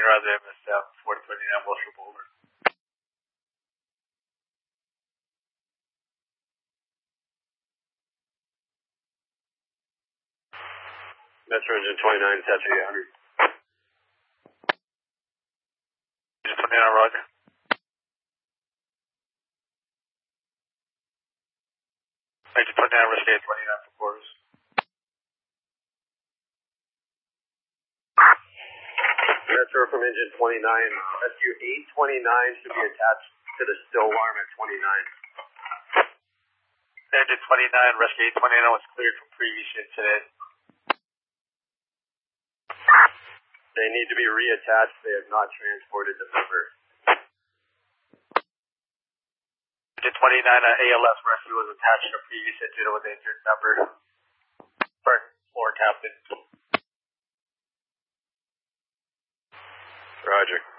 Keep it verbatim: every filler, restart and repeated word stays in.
Roger, M S seven, four twenty-nine, Wilshire Boulder. Metro Engine twenty-nine, Tetri eight hundred. Engine twenty-nine, Roger. Engine twenty-nine, Risky eight twenty-nine for quarters. Metro from Engine twenty-nine, Rescue eight twenty-nine should be attached to the still alarm at twenty-nine. Engine twenty-nine, Rescue eight twenty-nine was cleared from previous incident. They need to be reattached. They have not transported the member. Engine twenty-nine, uh, A L S Rescue was attached to a previous incident with the injured member. First floor captain. Roger.